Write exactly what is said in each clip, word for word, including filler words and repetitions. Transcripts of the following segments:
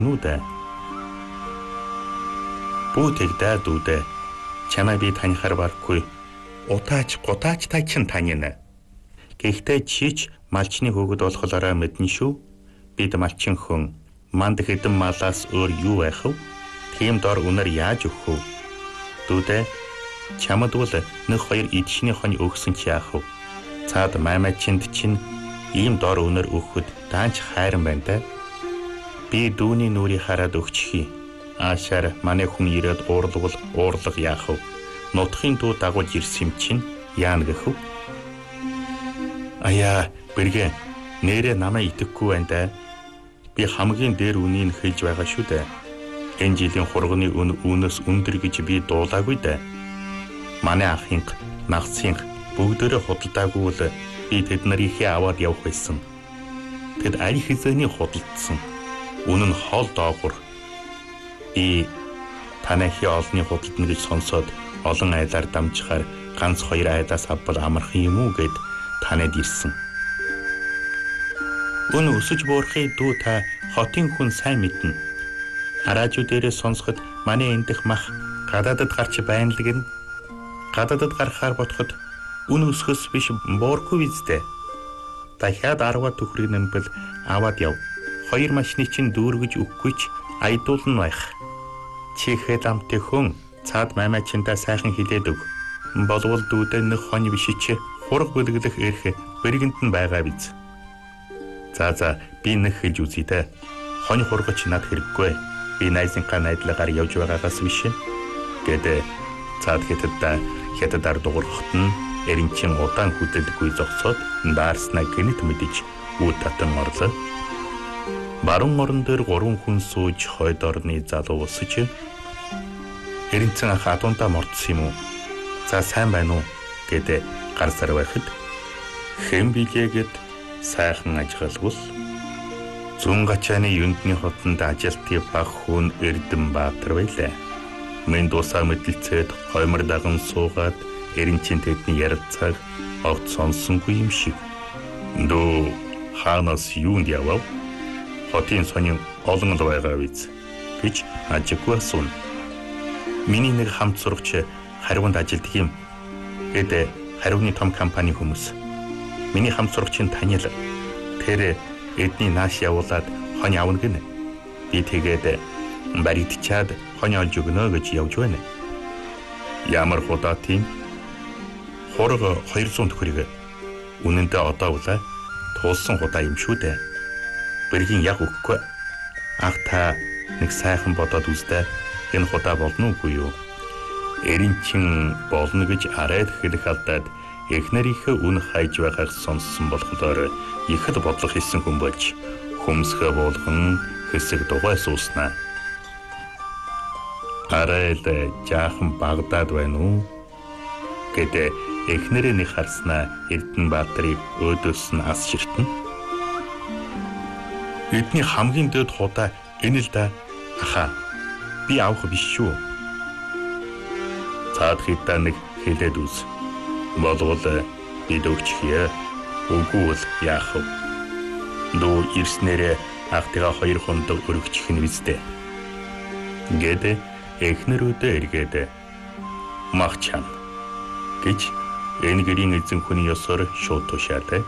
Нүдэ. Бүтээгдээ дүүдэ. Чамайг би танихаар барахгүй. Утаач гутаач та чин таньна. Гэхдээ чич малчны хөөгд болохлаараа мэднэ шүү. Бид малчин хүн манд хэдэн малаас өөр юу байх вэ? Тийм дор үнээр яаж өгөх вэ? Дүүдэ чамд бол нэг хоёр идшний хонь өгсөн чи яах вэ? Цаад маймачинд чинь ийм дор үнээр өгөхөд даанч хайран байна да. Би дүүний нүрийг хараад өгчихье. Аашаар манай хүн ирээд уурлавал уурлах яах вэ? Нутгийн дуу дагуулж ирсэн юм чинь яана гэх вэ? Аяа, бэргэ нэрээ намайг итгэхгүй байна да. Би хамгийн дээр үнийг хэлж байгаа шүү дээ. Энэ жилийн хурганы үн үүнээс өндөр гэж би дуулаагүй да. Манай ахын, нагцын бүгдээрээ худалдаагүй л би тэд нарийнхээ аваад явах байсан. Тэд аль хэзээний худалдсан. Үнэн нь хоол доогуур. Би танайхын олны худалдана гэж сонсоод олон айлаар дамжихаар ганц хоёр айлаас авбал амарх юм уу гэд танад ирсэн. Өн өсөж буурахыг дүү та хотын хүн сайн мэднэ. Араажуу дээрээ сонсоход манай эндх мах гадаадд гарч байна л гэн. Гадаадд гарахаар бодоход өн өсгөс биш буурахгүй биздэ. Дахиад арваа төхрийг нэмбэл аваад яв. Хоёр машины чинь дүүргэж өгөхгүйч айдуулна байх. Чихээ ламтай хүн цаад маймачинда сайхан хилээд өг. Болвол дүүдэн нэг хонь биш чи хург бөлгөлөх эрх бэргэнд нь байгаа биз. За за би нэг хэлж үзье дээ. Хонь хургач над хэрэггүй. Би найзынхаа найдлагаар явж байгаагаас биш. Гэдэг цаад хятадаа хятадаар дуурхахт нь эринчин удаан хөдөлгөгүй зогсоод даарснаа гинэт мэдэж үе татан орлоо. Баруун орон дээр гурван хүн сууж хойд орны залуу усж эринцэн ах адуунтаа мордсон юм уу? За сайн байна уу? Гэдэг гар сар байхад хэн бигээгээд сайхан ажиглавал зүүн гачааны юндны хотонд ажилтны баг хүн Эрдэнэбаатар байлаа. Минь дусаа мэдлцээд хоймор даган суугаад эринчин тэдний ярилцааг огт сонсонгүй юм шиг. Дөө хаанаас юунд явав? Хотын сонин олон л байгаа биз гэж ажиггүй асууна. Миний нэг хамт сурагч хариунд ажилддаг юм. Гэдэг хариуны том компани хүмүүс. Миний хамт сурагчийн танил. Тэр эдний нааш явуулаад хонь авна гэнэ. Би тэгээд баригдчаад хонь олж өгнө гэж явж байна. Ямар худаа тийм? Хурга хоёрзуун төгрөг. Үнэндээ одоо улаа туулсан худаа юм шүү дээ. Бэргийн яг өгөхгүй. Ах та нэг сайхан бодоод үздэ. Энэ худаа болно уугүй юу? Эринчин болно гэж арайд хэлэх алдаад эхнэрийнхээ үн хайж байгааг сонссон болохоор ихэд бодлого хийсэн хүн болж хүмсгэ болгон хэсэг дугай сууснаа. Арайд жаахан Багдад байна уу? Гэдэг эхнэрийн харснаа Эрдэнэбаатарыг өөдөөс нь ас ширтэн. Эдний хамгийн дэд худаа энэ л да. Аха. Би авах биш шүү. Цаад хитаа нэг хэлээд үз. Болвол бид өгчихье. Үгүй бол яах вэ? Дөө ирснээрээ ахтыгаа хоёр хондог өргөчих нь биздэ. Гэдэг эхнэрүүдээ эргээд махчаан гэж энэ гэрийн эзэн хүний ёсоор шууд тушаатай.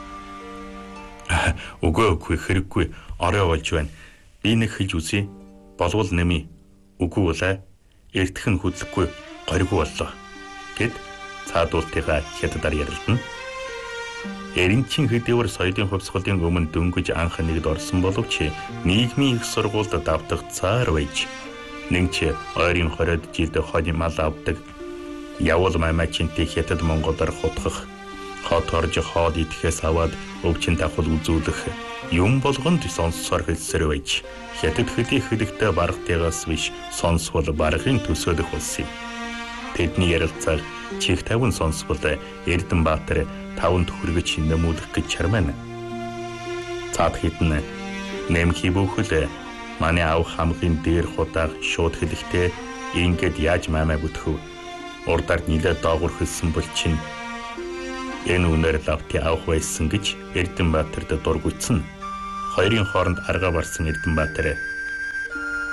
Үгүй үгүй хэрэггүй орой болж байна. Би нэг хэлж үзье. Болвол нэмий. Үгүй болоо. Эртхэн хөдлөхгүй горьгүй боллоо. Гэд цаадуултыгаа хятадаар ярилдана. Эринчин хэдийгээр соёлын хувьсгалын өмнө дөнгөж анх нэгд орсон боловч нийгмийн их сургуульд давтах цаар байж нэг ч ойрын хороод жилд хонь мал авдаг. Явал маймачинтэй хятад Монголоор хутгах, хот орж хоол идэхээс аваад өвчин давхал үзүүлэх юм болгонд сонссоор хэлсээр байж хятад хэдий хэлэхдээ баргатыгаас биш сонсвол баргын төсөөлөх болсон юм. Тэдний ярилцааг чих таван сонсвол Эрдэнэбаатар таван төхөргөж нэмүүлэх гэж чармана. Цаад хитэн нэмхий бүхэл манай ав хамгийн дээр худааг шууд хэлэхдээ ингээд яаж мамаа бүтгэв? Урдаар нилээ доогуур хэлсэн бол чинь энэ үнээр лавти авах байсан гэж Эрдэнэбаатарт дургуйцсан. Хоёрын хооронд арга барсан Эрдэнэбаатар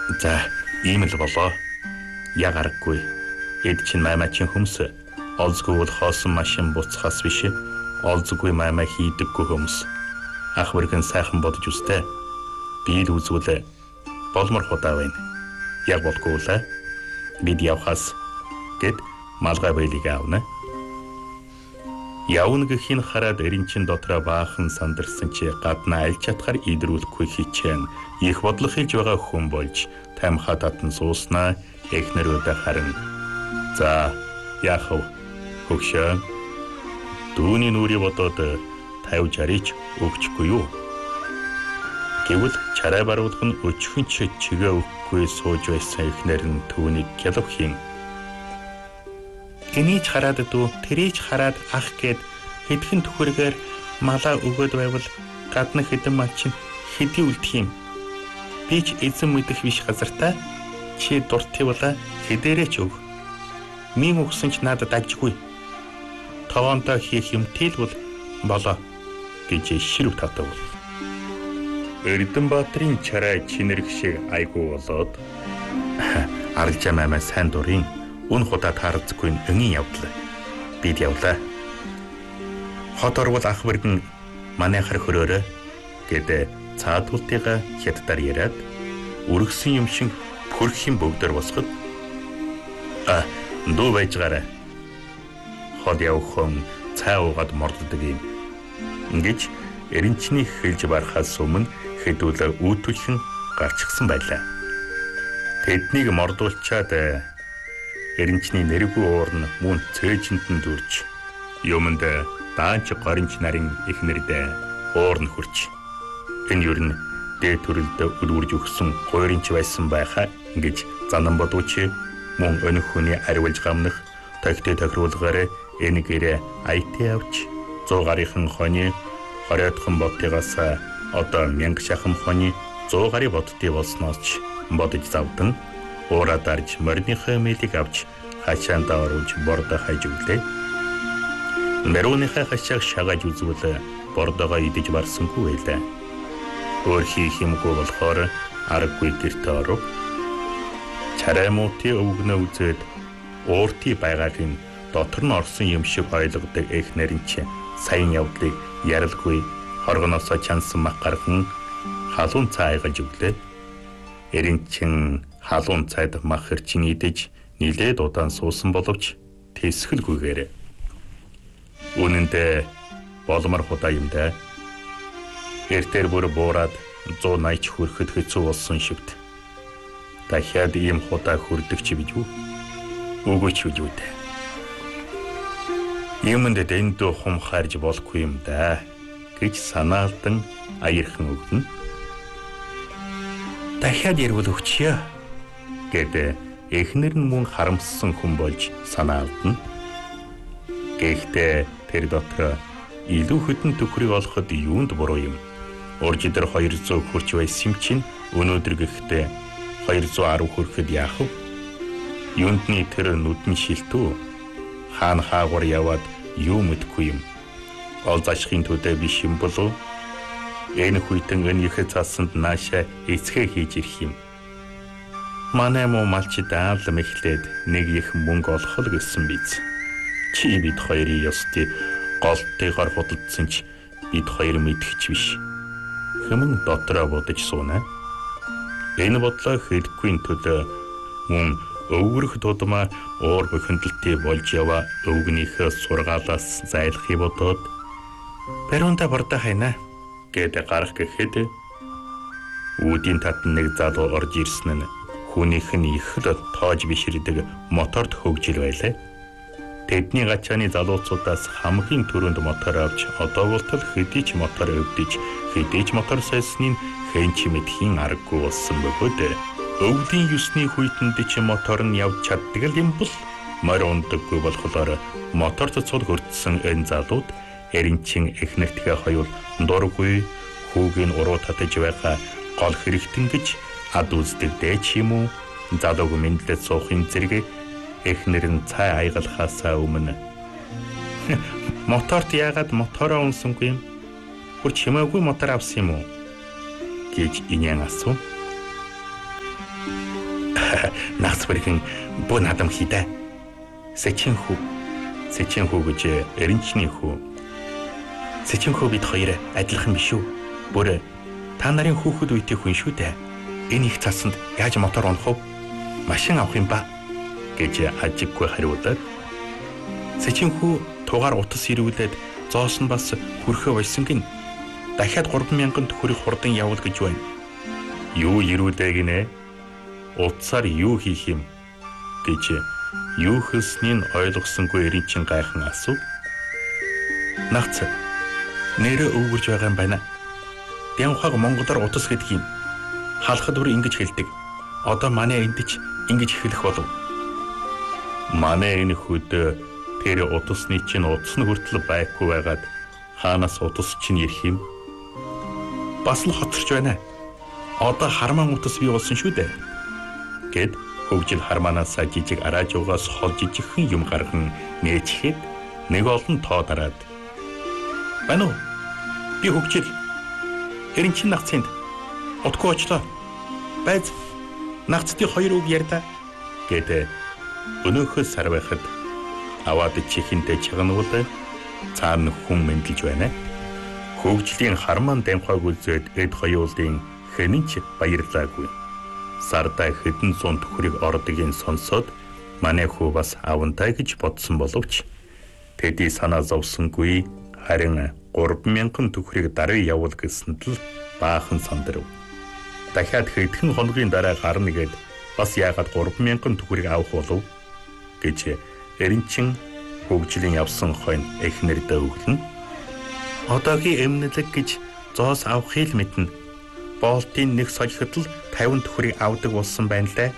За, ийм л болоо. Яг аргагүй. Эд чинь маймачин хүмүүс. Олзгүй бол хоосон машин буцхаас биш. Олзгүй маймаа хийдэггүй хүмүүс. Ах вэргэн сайхан бодож үстэй. Би л үзвэл болмор худаа байна. Яг болгүй л бид явхаас гэд малгай байлиг аавна. Явна гэхин хараад эринчин дотроо баахан сандарсан чи гадна аль чатгаар идрүүлэхгүй хичээн их бодлого хийж байгаа хүн болж тамхаа татан сууснаа эхнэрүүдэ харин за яахав хөгшөө дүүний нүри бодоод тавьж арич өгчихгүй юу гэвэл чарай баруулах нь өчхөн ч чигээ өгөхгүй сууж байсан эхнэр нь түүнийг гялвхийн энийг хараад дүү тэрийг хараад ах гээд хэдхэн төхөргөөр малаа өгөөд байвал гадна хэдэн мал чинь хэдий үлдэх юм би ч эзэн мэдэх биш газартаа чи дуртайвала хэдэрээ ч өг мин өгсөн ч надад ажгүй тоонтой хийх юм тэлбэл болоо гэж ширв татав. Эрдэнэбаатрын чарай чинэрэг шиг айгуу болоод арилжаа мамаа сайн дурын үн худаа таарцгүй энгийн явдлаа. Бид явлаа. Хот орвол ах вэргэн манай хар хөрөөрэ гэдэг цаадуултыгаа хятадаар яриад өргөсөн юм шиг хөрхийн бөгдөр босгод а дуу байжгаарай. Хот явхон цай уугаад морддог юм. Ингэж эренчний хэлж барахаас өмнө хэдүүлээ үүдүүлхэн гарчихсан байлаа. Тэднийг мордуулчаад эренчний нэргүй уурн мөн цээжинд нь дүрж юмд даанч горинч нарын эхнэрд уурн хүрч энэ юу н дээд төрөлд өдөрж өгсөн гойринч байсан байхаа гэж занан бодууч мөн өнөх хүний аривалж гамнах тагтээ тохируулгаар энэ гэрээ айтээ авч сто гарынхан хоны хоройдхон бодтыгаас одоо мянга шахам хоны сто гарын бодтыг болсноос ч бодож завдан уураа дарж морныхоо мэлийг авч хашаандаа оруулж бордоо хайж өглөө. Мерууныхаа хашааг шагааж үзвэл бордоогоо идэж барсангүй байлаа. Өөр хийх юмгүй болохоор аргагүй гэртээ оров. Чарай мууti өвгнөө үзээд уурти байгааг нь дотор нь орсон юм шиг ойлгодог эхнэрийн чинь сайн явдлыг ярилгүй хоргоноосоо чансан мах гархан халуун цай айгаж өглөө. Эренчин халуун цайд мах хэрчин идэж нилээд удаан суусан боловч тэсгэлгүйгээр үнэндээ болмор худаа юм да. Эртээр бүр буураад сто восемьдесят хүрэхэд хэцүү болсон шивт. Дахиад ийм худаа хүрдэг чи бич үү? Үгүй ч үгүй дээ. Юмд дэндүү хум харж болохгүй юм да гэж санаалдан аярхан өгнө. Дахиад ярил өгчье гэдэг эхнэр нь мөн харамссан хүн болж санаалдана. Гэхдээ тэр дотор илүү хөдөн төхрийг олоход юунд буруу юм. Урж дээр хоёр зуун хүрч байсан чинь өнөөдөр гэхдээ хоёр зуун десять хүрэхэд яах вэ? Юундний тэр нүдэн шилтүү хаана хаагур яваад юу мэдгүй юм. Ол зашхын төдөө биш юм болов. Энэ хүйтэн энийхээ цаасанд наашаа эцгээ хийж ирэх юм. Манай муу малчид аалам эхлээд нэг их мөнгө олох л гэсэн биз. Чи бид хоёрын ёстой голтойгоор худалдсан ч бид хоёр мэдгч биш. Хэмэн дотроо бодож сууна. Энэ бодлоо хэрэггүй төлөө мөн өвгөрөх тудмаа уур бохиндолтой болж яваа өвгнийхээ сургаалаас зайлахыг бодоод баруунда бордоо хайна гэдэг гарах гэхэд үүдийн татан нэг залуу орж ирсэн нь хүнийх нь их л тоож биширдэг моторт хөгжил байлаа. Тэдний гачааны залууцуудаас хамгийн түрүүнд мотор авч одоо болтол хэдий ч мотор өвдөж хэдий ч мотор сайсныг хэн ч мэдхийн аргагүй болсон бөгөөд өвлийн юсны хүйтэнд чи мотор нь явж чаддаг юм бол морь ундаггүй болохоор моторт цул хөрдсөн энэ залууд эренчин эхнэртгээ хоёул дургүй хүүгийн уруу татаж байгаа гол хэрэгтэн гэж ад үздэг дээч юм уу залууг мэдлээд суухын зэрэг эхнэр нь цай айгалахаасаа өмнө моторт яагаад мотороо унсангүй юм бүр чимээгүй мотор авсан юм уу гэж инээн асуув. Нагц бүрхэн бөө надам хийдэ. Сэчин хүү. Сэчин хүү гэж эренчний хүү. Сэчин хүү бид хоёр адилхан биш үү? Бүр та нарын хүүхэд үетэй хүн шүү дээ. Энэ их цасанд яаж мотор унах вэ? Машин авах юм ба гэж ажиггүй хариулаад Сэчин хүү тугаар утас ирүүлээд зоос нь бас хүрхээ болсон гин дахиад гурван мянган төгрөг хурдан явуул гэж байна. Юу ирүүлээ гинэ? Утсаар юу хийх юм гэж юу хэлснийг ойлгосонгүй эренчин гайхан асуув. Нагц нэрээ өвгөрж байгаа юм байна. Дянхаг монголоор утас гэдэг юм. Халахад бүр ингэж хэлдэг. Одоо манай энд ч ингэж хэлэх болов. Манай энэ хөд тэр утасны чинь утас нь хүртэл байхгүй байгаад хаанаас утас чинь ирэх юм? Бас л хоцорч байна. Одоо харман утас бий болсон шүү дээ. Гэд хөгжил харманаас жижиг араажуугаас хол жижигхэн юм гарган нээчихэд нэг олон тоо дараад. Байна уу? Би хөгжил. Эренчин нагцынд утгүй очлоо. Байз нагцдын хоёр үг ярьда. Гэд өнөөхөө сар байхад аваад чихэндээ чагнуул цаана хүн мэндэлж байна. Хөгжлийн харман дамхаг үзээд эд хоёулын хэнэн ч баярлаагүй. Сардаа хэдэн зуун төгрөг ордгийг сонсоод манай хүү бас авантай гэж бодсон боловч тэдий санаа зовсонгүй харин гурван мянган төгрөг дараа явуул гэсэнд л баахан сандарв. Дахиад хэдхэн хоногийн дараа гарна гэд бас яагаад гурван мянган төгрөг авах болов гэж эренчин хөгжлийн явсан хойно эхнэрдээ өглөн. Одоогийн эмнэлэг гэж зоос авахыг мэднэ. Болтын нэг сольход л тавин төгрөг авдаг болсон байна лээ.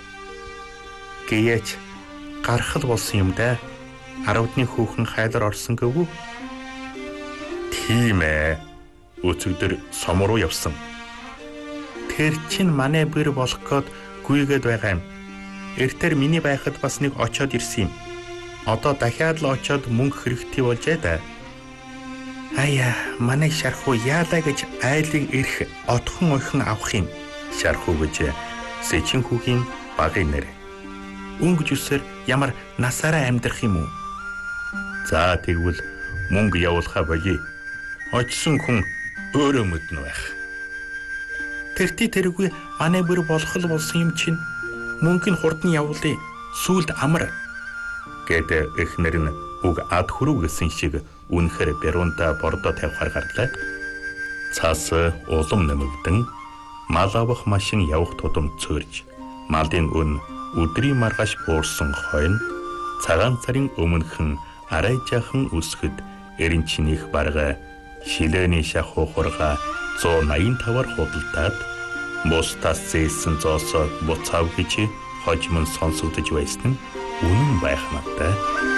Гэяч гарах л болсон юм да. Арвдны хүүхэн хайлар орсон гэв үү? Тийм ээ. Өцөгдөр сом руу явсан. Тэр чин манай бэр болох гээд гүйгээд байгаа юм. Эртээр миний байхад бас нэг очоод ирсэн юм. Одоо дахиад л очоод мөнгө хэрэгтэй болжээ да. Аяа, манай шархуу яалаа гэж айлын ирэх отхон ойхон авах юм. Шархуу гэж Сэчин хүүгийн багын нэр. Өнгөж үсэр ямар насаараа амьдрах юм уу? За тэгвэл мөнгө явуулахаа болий. Очсон хүн өөрөө мэднэ байх. Тэрти тэргүй манай бүр болох л болсон юм чинь мөнгөний хурдан явуулъя. Сүүлд амар гэд эхнэр нь үг ад хүрүү гэсэн шиг үнэхэр бэрунта бордо тавихаар гарлаа. Цаас улам нэмэгдэн мал авах машин явах тудам цөөрж малын өн өдрийн маргааш буурсан хойно цагаан сарын өмнөхөн арай жаахан үсгэд эренчнийх барга шилээний шахуу хурга зуун найман таваар худалдаад бусдаас зээлсэн зоосоо буцаав гэж хожим нь сонсогдож байсан нь үнэн байх надтай.